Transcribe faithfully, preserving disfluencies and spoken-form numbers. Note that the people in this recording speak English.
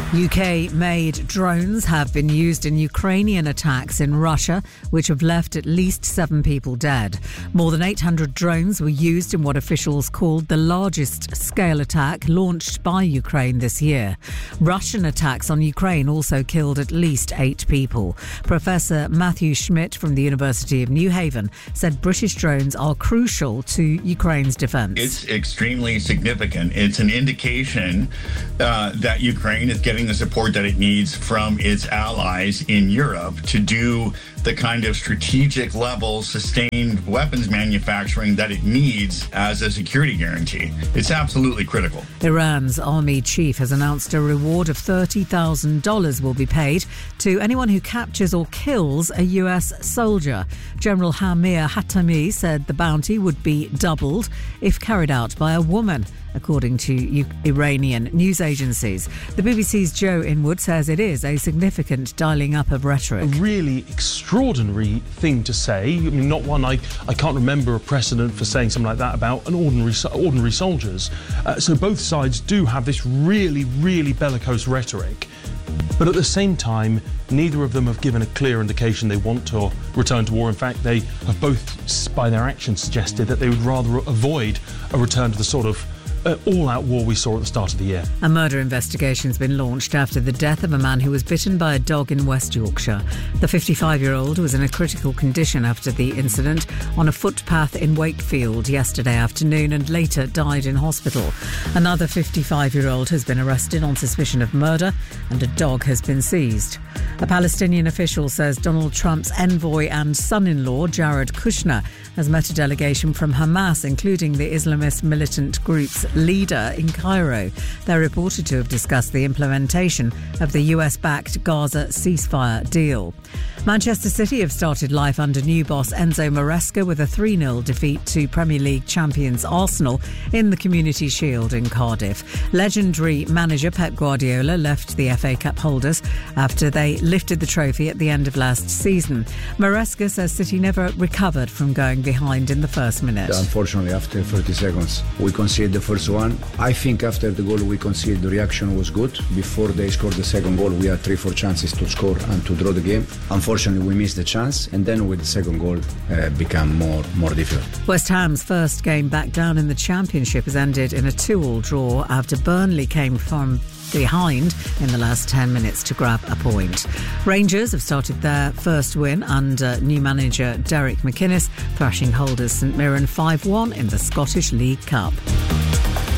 U K-made drones have been used in Ukrainian attacks in Russia, which have left at least seven people dead. More than eight hundred drones were used in what officials called the largest scale attack launched by Ukraine this year. Russian attacks on Ukraine also killed at least eight people. Professor Matthew Schmidt from the University of New Haven said British drones are crucial to Ukraine's defence. It's extremely significant. It's an indication uh, that Ukraine is getting the support that it needs from its allies in Europe to do the kind of strategic level sustained weapons manufacturing that it needs as a security guarantee. It's absolutely critical. Iran's army chief has announced a reward of thirty thousand dollars will be paid to anyone who captures or kills a U S soldier. General Hamir Hatami said the bounty would be doubled if carried out by a woman, according to U- Iranian news agencies. The B B C's Joe Inwood says it is a significant dialing up of rhetoric. A really extraordinary thing to say. I mean, not one I, I can't remember a precedent for saying something like that about an ordinary ordinary soldiers. Uh, so both sides do have this really, really bellicose rhetoric. But at the same time, neither of them have given a clear indication they want to return to war. In fact, they have both, by their actions, suggested that they would rather avoid a return to the sort of Uh, all-out war we saw at the start of the year. A murder investigation has been launched after the death of a man who was bitten by a dog in West Yorkshire. The fifty-five-year-old was in a critical condition after the incident on a footpath in Wakefield yesterday afternoon and later died in hospital. Another fifty-five-year-old has been arrested on suspicion of murder and a dog has been seized. A Palestinian official says Donald Trump's envoy and son-in-law, Jared Kushner, has met a delegation from Hamas, including the Islamist militant group's leader in Cairo. They're reported to have discussed the implementation of the U S-backed Gaza ceasefire deal. Manchester City have started life under new boss Enzo Maresca with a three nil defeat to Premier League champions Arsenal in the Community Shield in Cardiff. Legendary manager Pep Guardiola left the F A Cup holders after they lifted the trophy at the end of last season. Maresca says City never recovered from going behind in the first minute. Unfortunately, after thirty seconds, we conceded the first one. I think after the goal we conceded, the reaction was good. Before they scored the second goal, we had three, four chances to score and to draw the game. Unfortunately, we missed the chance, and then with the second goal, uh, became more, more difficult. West Ham's first game back down in the Championship has ended in a two-all draw after Burnley came from behind in the last ten minutes to grab a point. Rangers have started their first win under new manager Derek McInnes, thrashing holders St Mirren five one in the Scottish League Cup.